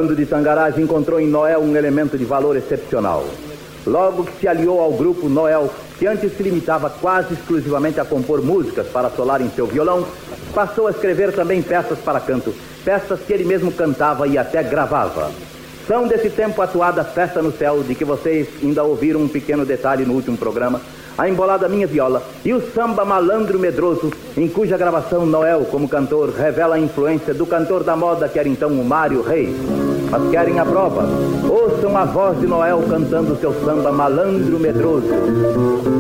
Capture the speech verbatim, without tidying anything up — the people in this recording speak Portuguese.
bando de Tangarás encontrou em Noel um elemento de valor excepcional. Logo que se aliou ao grupo, Noel, que antes se limitava quase exclusivamente a compor músicas para solar em seu violão, passou a escrever também peças para canto, peças que ele mesmo cantava e até gravava. São desse tempo atuada Festa no Céu, de que vocês ainda ouviram um pequeno detalhe no último programa, a Embolada Minha Viola e o Samba Malandro Medroso, em cuja gravação Noel, como cantor, revela a influência do cantor da moda que era então o Mário Reis. Mas querem a prova? Ouçam a voz de Noel cantando seu Samba Malandro Medroso.